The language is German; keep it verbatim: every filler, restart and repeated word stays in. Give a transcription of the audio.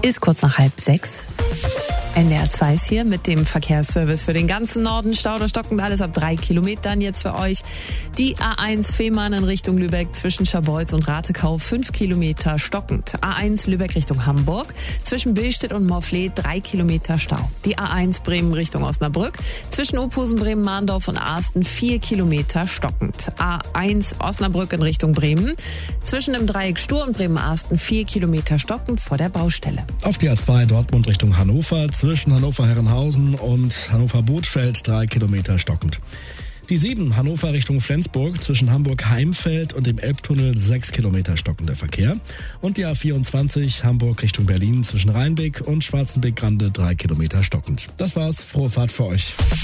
Ist kurz nach halb sechs. N D R zwei ist hier mit dem Verkehrsservice für den ganzen Norden. Stau oder stockend, alles ab drei Kilometern jetzt für euch. Die A eins Fehmarn in Richtung Lübeck zwischen Scharbeutz und Ratekau fünf Kilometer stockend. A eins Lübeck Richtung Hamburg zwischen Billstedt und Morfleet drei Kilometer Stau. Die A eins Bremen Richtung Osnabrück zwischen Ophusen, Bremen, Mahndorf und Asten vier Kilometer stockend. A eins Osnabrück in Richtung Bremen zwischen dem Dreieck Stur und Bremen-Asten vier Kilometer stockend vor der Baustelle. Auf die A zwei Dortmund Richtung Hannover zwischen Hannover-Herrenhausen und Hannover-Bothfeld drei Kilometer stockend. Die sieben Hannover Richtung Flensburg zwischen Hamburg-Heimfeld und dem Elbtunnel sechs Kilometer stockender Verkehr. Und die A vierundzwanzig Hamburg Richtung Berlin zwischen Rheinbeck und Schwarzenbeck-Grande drei Kilometer stockend. Das war's. Frohe Fahrt für euch.